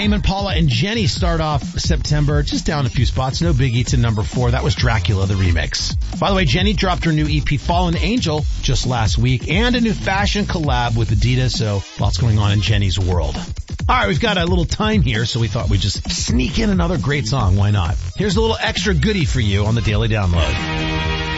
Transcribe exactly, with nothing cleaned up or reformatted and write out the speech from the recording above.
Tame Impala and Jenny start off September just down a few spots. No biggie to number four. That was Dracula, the remix. By the way, Jenny dropped her new E P Fallen Angel just last week and a new fashion collab with Adidas. So lots going on in Jenny's world. All right, we've got a little time here, so we thought we'd just sneak in another great song. Why not? Here's a little extra goodie for you on the Daily Download.